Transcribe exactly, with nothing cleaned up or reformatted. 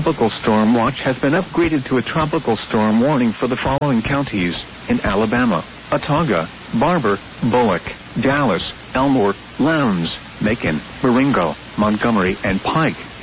tropical storm watch has been upgraded to a tropical storm warning for the following counties in Alabama: Autauga, Barber, Bullock, Dallas, Elmore, Lowndes, Macon, Marengo, Montgomery, and Pike.